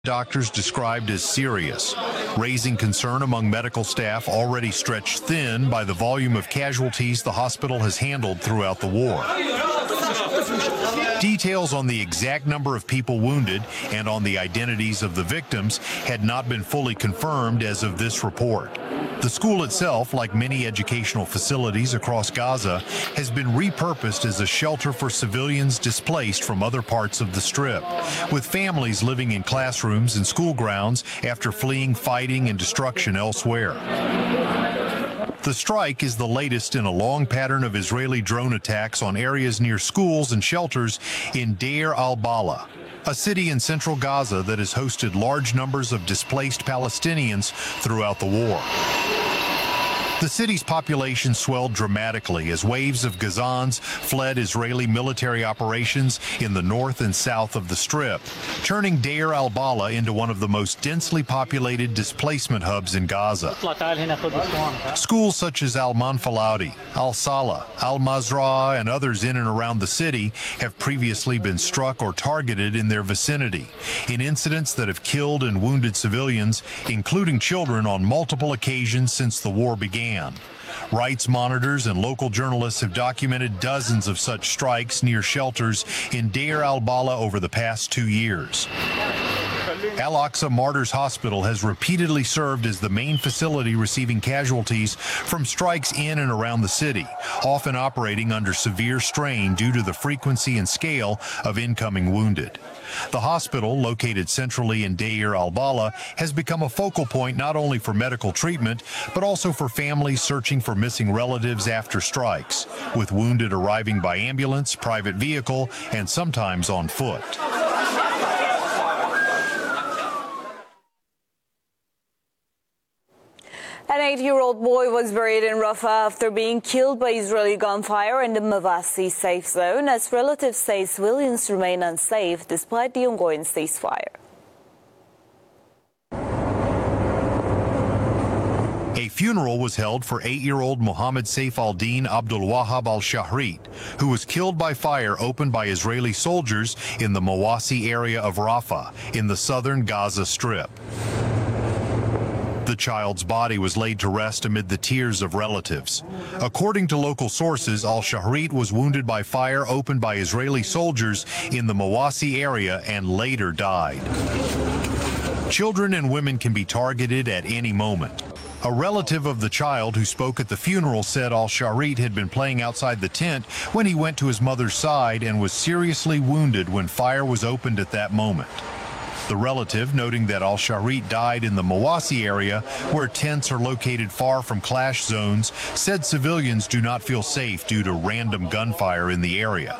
doctors described as serious, raising concern among medical staff already stretched thin by the volume of casualties the hospital has handled throughout the war. Details on the exact number of people wounded and on the identities of the victims had not been fully confirmed as of this report. The school itself, like many educational facilities across Gaza, has been repurposed as a shelter for civilians displaced from other parts of the Strip, with families living in classrooms and school grounds after fleeing fighting and destruction elsewhere. The strike is the latest in a long pattern of Israeli drone attacks on areas near schools and shelters in Deir al-Balah, a city in central Gaza that has hosted large numbers of displaced Palestinians throughout the war. The city's population swelled dramatically as waves of Gazans fled Israeli military operations in the north and south of the Strip, turning Deir al-Balah into one of the most densely populated displacement hubs in Gaza. Schools such as Al-Manfaladi, Al-Salah, Al-Mazrah, and others in and around the city have previously been struck or targeted in their vicinity, in incidents that have killed and wounded civilians, including children, on multiple occasions since the war began. Rights monitors and local journalists have documented dozens of such strikes near shelters in Deir al-Balah over the past 2 years. Al-Aqsa Martyrs Hospital has repeatedly served as the main facility receiving casualties from strikes in and around the city, often operating under severe strain due to the frequency and scale of incoming wounded. The hospital, located centrally in Deir al-Balah, has become a focal point not only for medical treatment, but also for families searching for missing relatives after strikes, with wounded arriving by ambulance, private vehicle, and sometimes on foot. An 8-year-old boy was buried in Rafah after being killed by Israeli gunfire in the Mawasi safe zone, as relatives say civilians remain unsafe despite the ongoing ceasefire. A funeral was held for 8-year-old Mohammed Saif al-Din Abdul Wahab al-Shahrit, who was killed by fire opened by Israeli soldiers in the Mawasi area of Rafah in the southern Gaza Strip. The child's body was laid to rest amid the tears of relatives. According to local sources, al-Shahrit was wounded by fire opened by Israeli soldiers in the Mawasi area and later died. Children and women can be targeted at any moment. A relative of the child who spoke at the funeral said al-Shahrit had been playing outside the tent when he went to his mother's side and was seriously wounded when fire was opened at that moment. The relative, noting that al-Shahrit died in the Mawasi area, where tents are located far from clash zones, said civilians do not feel safe due to random gunfire in the area.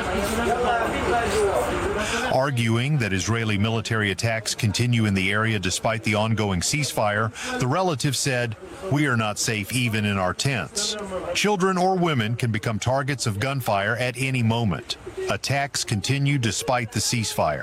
Arguing that Israeli military attacks continue in the area despite the ongoing ceasefire, the relative said, "We are not safe even in our tents. Children or women can become targets of gunfire at any moment. Attacks continue despite the ceasefire."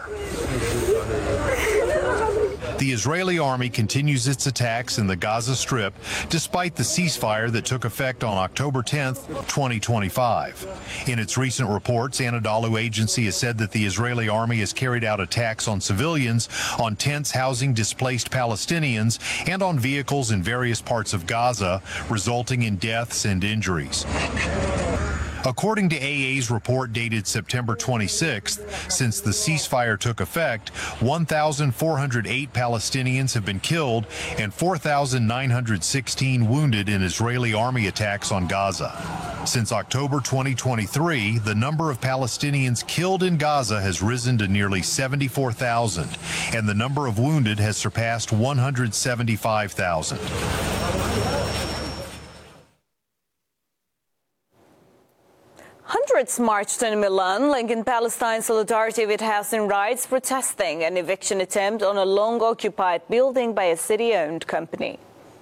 The Israeli army continues its attacks in the Gaza Strip despite the ceasefire that took effect on October 10, 2025. In its recent reports, Anadolu Agency has said that the Israeli army has carried out attacks on civilians, on tents housing displaced Palestinians, and on vehicles in various parts of Gaza, resulting in deaths and injuries. According to AA's report dated September 26th, since the ceasefire took effect, 1,408 Palestinians have been killed and 4,916 wounded in Israeli army attacks on Gaza. Since October 2023, the number of Palestinians killed in Gaza has risen to nearly 74,000, and the number of wounded has surpassed 175,000. Hundreds marched in Milan, linking Palestine solidarity with housing rights, protesting an eviction attempt on a long-occupied building by a city-owned company.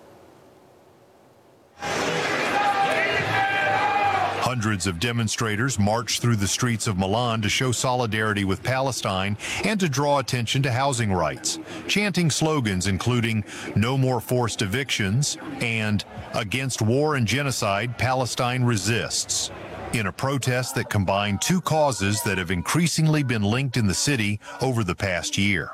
Hundreds of demonstrators marched through the streets of Milan to show solidarity with Palestine and to draw attention to housing rights, chanting slogans including "No more forced evictions" and "Against war and genocide, Palestine resists." in a protest that combined two causes that have increasingly been linked in the city over the past year.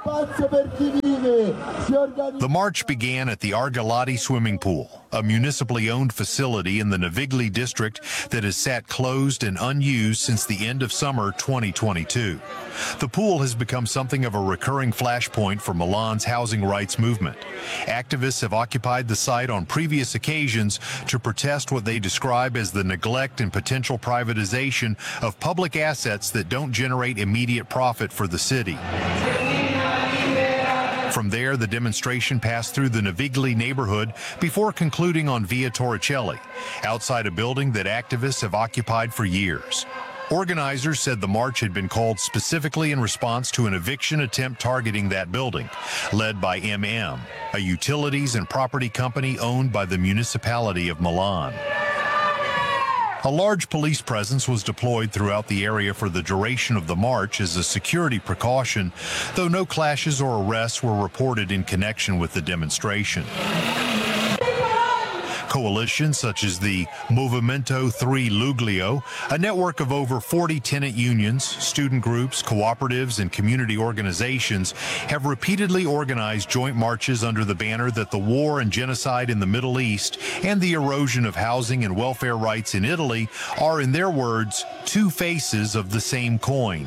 The march began at the Argalati swimming pool, a municipally owned facility in the Navigli district that has sat closed and unused since the end of summer 2022. The pool has become something of a recurring flashpoint for Milan's housing rights movement. Activists have occupied the site on previous occasions to protest what they describe as the neglect and potential privatization of public assets that don't generate immediate profit for the city. From there, the demonstration passed through the Navigli neighborhood before concluding on Via Torricelli, outside a building that activists have occupied for years. Organizers said the march had been called specifically in response to an eviction attempt targeting that building, led by MM, a utilities and property company owned by the municipality of Milan. A large police presence was deployed throughout the area for the duration of the march as a security precaution, though no clashes or arrests were reported in connection with the demonstration. Coalitions such as the Movimento 3 Luglio, a network of over 40 tenant unions, student groups, cooperatives, and community organizations, have repeatedly organized joint marches under the banner that the war and genocide in the Middle East and the erosion of housing and welfare rights in Italy are, in their words, two faces of the same coin.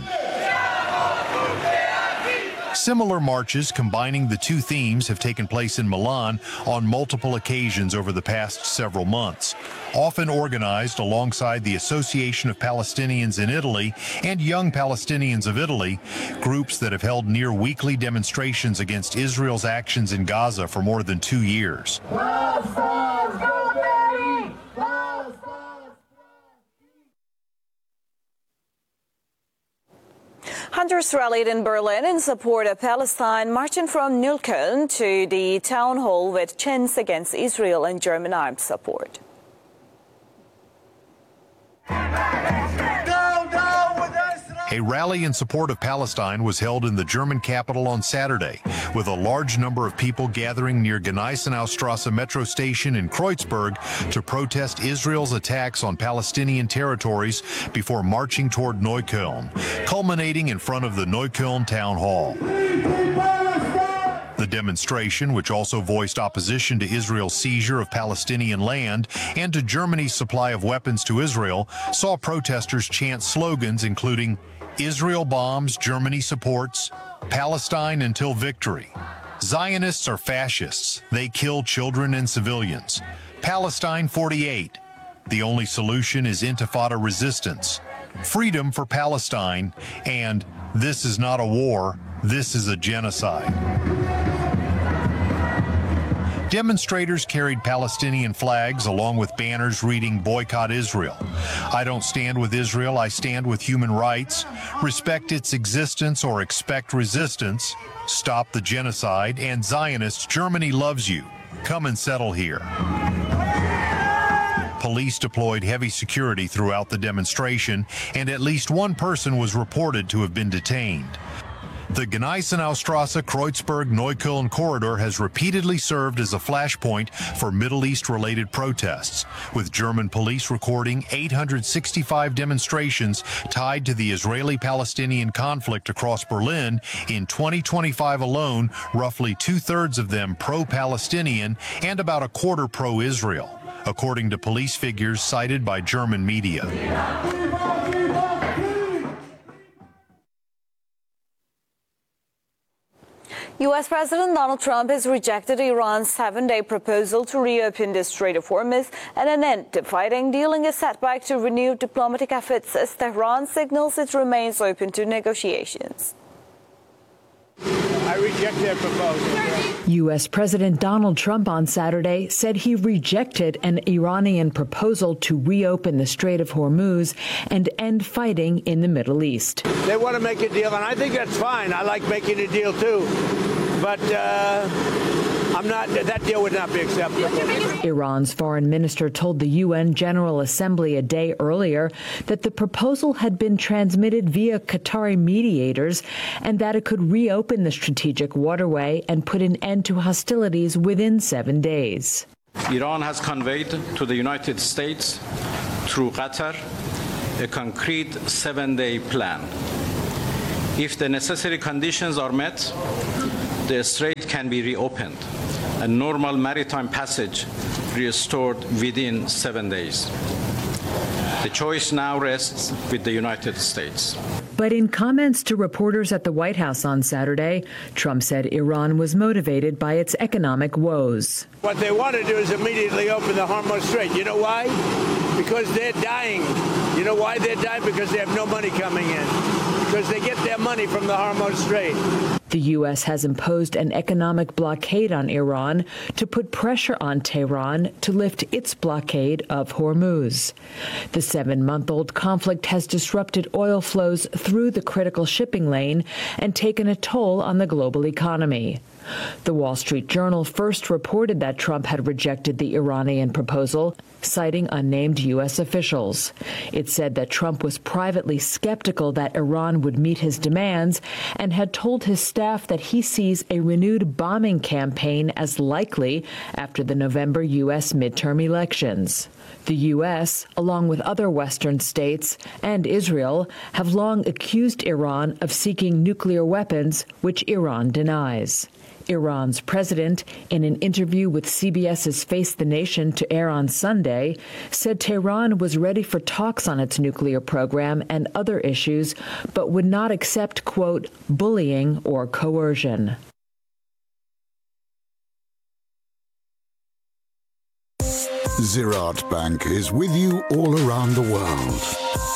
Similar marches combining the two themes have taken place in Milan on multiple occasions over the past several months, often organized alongside the Association of Palestinians in Italy and Young Palestinians of Italy, groups that have held near weekly demonstrations against Israel's actions in Gaza for more than 2 years. Hundreds rallied in Berlin in support of Palestine, marching from Neukölln to the town hall with chants against Israel and German arms support. A rally in support of Palestine was held in the German capital on Saturday, with a large number of people gathering near Gneisenaustrasse metro station in Kreuzberg to protest Israel's attacks on Palestinian territories before marching toward Neukölln, culminating in front of the Neukölln town hall. The demonstration, which also voiced opposition to Israel's seizure of Palestinian land and to Germany's supply of weapons to Israel, saw protesters chant slogans including "Israel bombs, Germany supports," "Palestine until victory," "Zionists are fascists, they kill children and civilians," "Palestine 48," "The only solution is intifada resistance," "Freedom for Palestine," and "This is not a war, this is a genocide." Demonstrators carried Palestinian flags along with banners reading "Boycott Israel," "I don't stand with Israel, I stand with human rights," "Respect its existence or expect resistance," "Stop the genocide," and "Zionists, Germany loves you. Come and settle here." Police deployed heavy security throughout the demonstration, and at least one person was reported to have been detained. The Gneisenaustrasse Kreuzberg-Neukölln corridor has repeatedly served as a flashpoint for Middle East-related protests, with German police recording 865 demonstrations tied to the Israeli-Palestinian conflict across Berlin in 2025 alone, roughly two-thirds of them pro-Palestinian and about a quarter pro-Israel, according to police figures cited by German media. U.S. President Donald Trump has rejected Iran's 7-day proposal to reopen the Strait of Hormuz and an end to fighting, dealing a setback to renewed diplomatic efforts as Tehran signals it remains open to negotiations. I reject their proposal. U.S. President Donald Trump on Saturday said he rejected an Iranian proposal to reopen the Strait of Hormuz and end fighting in the Middle East. They want to make a deal, and I think that's fine. I like making a deal, too. But that deal would not be acceptable. Iran's foreign minister told the UN General Assembly a day earlier that the proposal had been transmitted via Qatari mediators and that it could reopen the strategic waterway and put an end to hostilities within 7 days. Iran has conveyed to the United States through Qatar a concrete 7-day plan. If the necessary conditions are met, the strait can be reopened and normal maritime passage restored within 7 days. The choice now rests with the United States. But in comments to reporters at the White House on Saturday, Trump said Iran was motivated by its economic woes. What they want to do is immediately open the Hormuz Strait. You know why? Because they're dying. You know why they're dying? Because they have no money coming in. Because they get their money from the Hormuz Strait. The U.S. has imposed an economic blockade on Iran to put pressure on Tehran to lift its blockade of Hormuz. The 7-month-old conflict has disrupted oil flows through the critical shipping lane and taken a toll on the global economy. The Wall Street Journal first reported that Trump had rejected the Iranian proposal, citing unnamed U.S. officials. It said that Trump was privately skeptical that Iran would meet his demands and had told his staff that he sees a renewed bombing campaign as likely after the November U.S. midterm elections. The U.S., along with other Western states and Israel, have long accused Iran of seeking nuclear weapons, which Iran denies. Iran's president, in an interview with CBS's Face the Nation to air on Sunday, said Tehran was ready for talks on its nuclear program and other issues, but would not accept, quote, bullying or coercion. Ziraat Bank is with you all around the world.